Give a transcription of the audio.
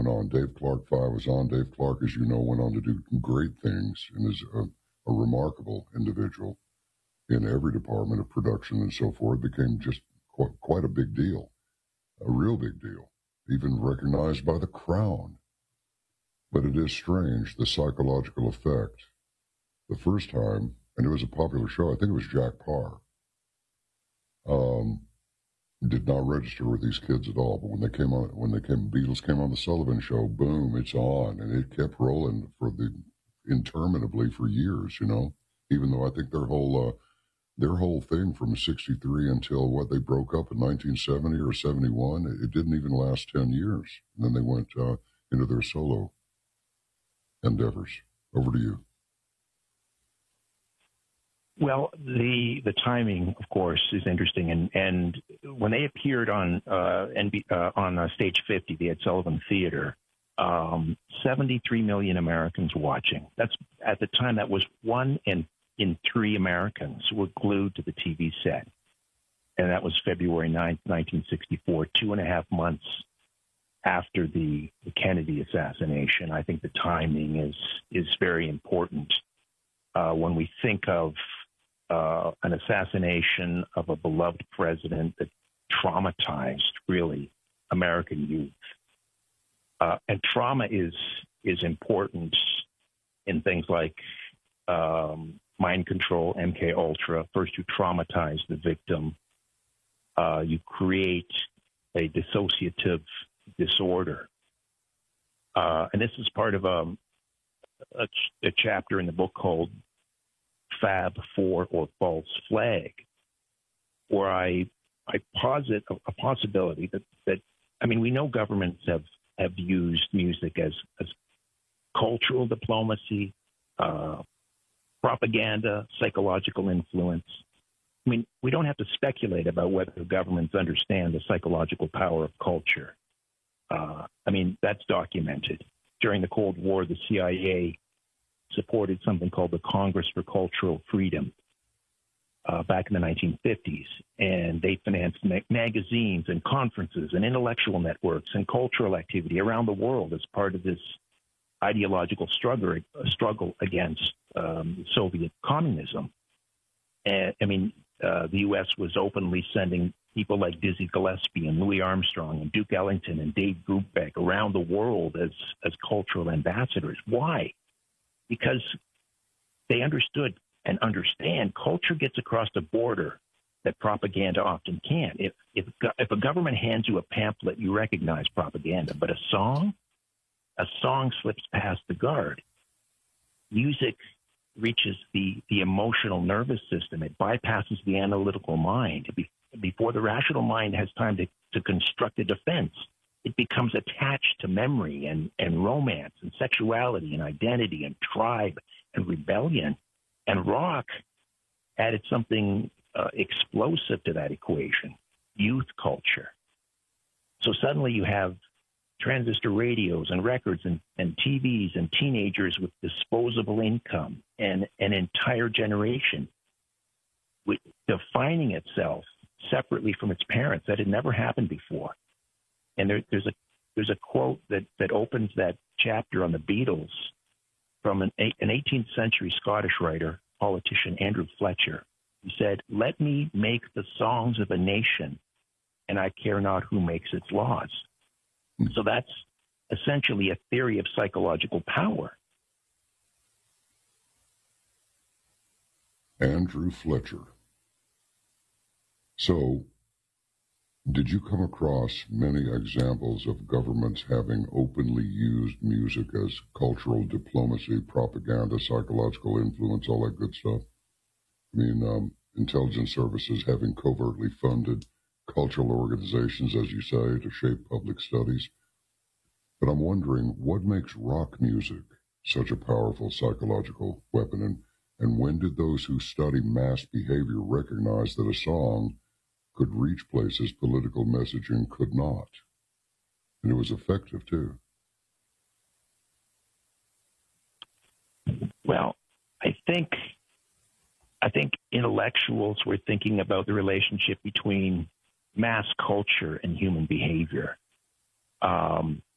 went on. Dave Clark 5 was on. Dave Clark, as you know, went on to do great things and is a remarkable individual in every department of production and so forth. Became just quite a big deal, a real big deal, even recognized by the Crown. But it is strange, the psychological effect. The first time, and it was a popular show, I think it was Jack Parr, did not register with these kids at all. But Beatles came on the Sullivan Show, boom, it's on, and it kept rolling interminably for years. Even though I think their whole thing from '63 until they broke up in 1970 or '71, it didn't even last 10 years. And then they went into their solo endeavors. Over to you. Well, the timing, of course, is interesting, and when they appeared on Stage 50, the Ed Sullivan Theater, 73 million Americans watching. That's at the time that was 1 in 3 Americans were glued to the TV set, and that was February 9th, 1964, 2.5 months after the Kennedy assassination. I think the timing is very important when we think of an assassination of a beloved president that traumatized, really, American youth. And trauma is important in things like mind control, MK Ultra. First, you traumatize the victim. You create a dissociative disorder. And this is part of a chapter in the book called Fab 4 or False Flag, where I posit a possibility that we know governments have used music as cultural diplomacy, propaganda, psychological influence. We don't have to speculate about whether governments understand the psychological power of culture. That's documented. During the Cold War, the CIA supported something called the Congress for Cultural Freedom back in the 1950s, and they financed magazines and conferences and intellectual networks and cultural activity around the world as part of this ideological struggle against Soviet communism. And the U.S. was openly sending people like Dizzy Gillespie and Louis Armstrong and Duke Ellington and Dave Brubeck around the world as cultural ambassadors. Why? Because they understood and understand culture gets across the border that propaganda often can't. If a government hands you a pamphlet, you recognize propaganda, but a song slips past the guard. Music reaches the emotional nervous system. It bypasses the analytical mind. Before the rational mind has time to construct a defense, it becomes attached to memory and romance and sexuality and identity and tribe and rebellion. And rock added something explosive to that equation, youth culture. So suddenly you have transistor radios and records and TVs and teenagers with disposable income and an entire generation defining itself separately from its parents. That had never happened before. And there's a quote that opens that chapter on the Beatles from an 18th century Scottish writer, politician, Andrew Fletcher. He said, "Let me make the songs of a nation, and I care not who makes its laws." So that's essentially a theory of psychological power. Andrew Fletcher. So, did you come across many examples of governments having openly used music as cultural diplomacy, propaganda, psychological influence, all that good stuff? Intelligence services having covertly funded cultural organizations, as you say, to shape public studies. But I'm wondering, what makes rock music such a powerful psychological weapon? And when did those who study mass behavior recognize that a song could reach places political messaging could not? And it was effective, too. Well, I think intellectuals were thinking about the relationship between mass culture and human behavior.